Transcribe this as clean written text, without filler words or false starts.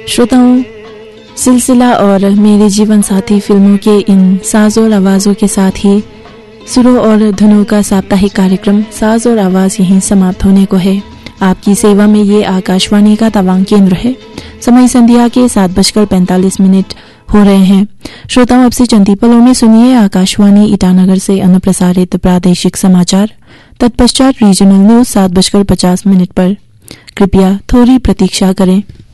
श्रोताओं, सिलसिला और मेरे जीवन साथी फिल्मों के इन साज और आवाज़ों के साथ ही सुरों और धुनों का साप्ताहिक कार्यक्रम साज और आवाज़ यहीं समाप्त होने को है। आपकी सेवा में ये आकाशवाणी का तवांग केंद्र है। समय संध्या के 7:45 हो रहे हैं। श्रोताओं, अब से चंद पलों में सुनिए आकाशवाणी ईटानगर से अनुप्रसारित प्रादेशिक समाचार। तत्पश्चात रीजनल न्यूज 7:50 पर। कृपया थोड़ी प्रतीक्षा करें।